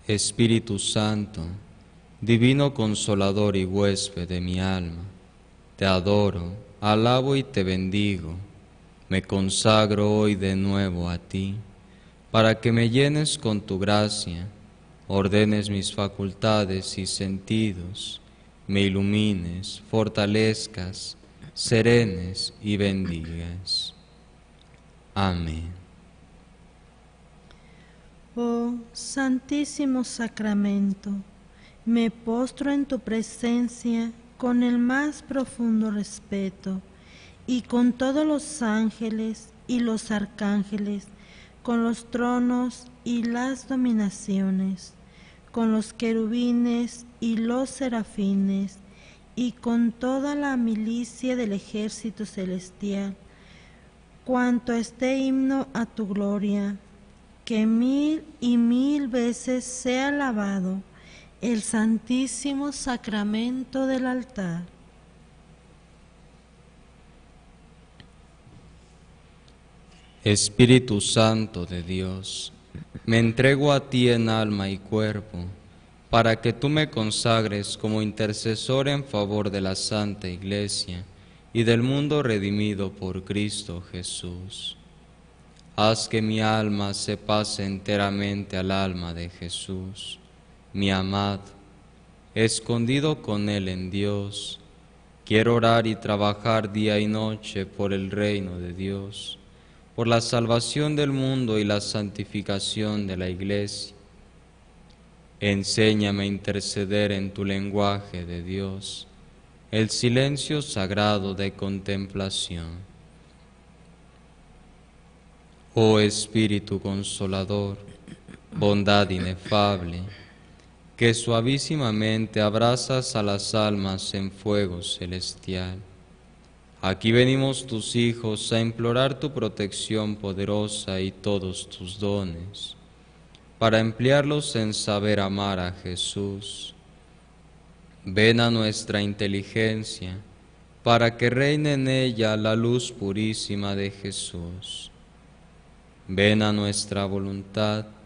Espíritu Santo, Divino Consolador y huésped de mi alma, te adoro, alabo y te bendigo. Me consagro hoy de nuevo a ti, para que me llenes con tu gracia, ordenes mis facultades y sentidos, me ilumines, fortalezcas, serenes y bendigas. Amén. Oh Santísimo Sacramento, me postro en tu presencia con el más profundo respeto y con todos los ángeles y los arcángeles, con los tronos y las dominaciones, con los querubines y los serafines, y con toda la milicia del ejército celestial, cuanto esté himno a tu gloria, que 1000 y 1000 veces sea alabado el Santísimo Sacramento del altar. Espíritu Santo de Dios, me entrego a ti en alma y cuerpo, para que tú me consagres como intercesor en favor de la Santa Iglesia y del mundo redimido por Cristo Jesús. Haz que mi alma se pase enteramente al alma de Jesús, mi amado, escondido con Él en Dios. Quiero orar y trabajar día y noche por el reino de Dios, por la salvación del mundo y la santificación de la Iglesia. Enséñame a interceder en tu lenguaje de Dios, el silencio sagrado de contemplación. Oh Espíritu Consolador, bondad inefable, que suavísimamente abrazas a las almas en fuego celestial. Aquí venimos tus hijos a implorar tu protección poderosa y todos tus dones, para emplearlos en saber amar a Jesús. Ven a nuestra inteligencia, para que reine en ella la luz purísima de Jesús. Ven a nuestra voluntad,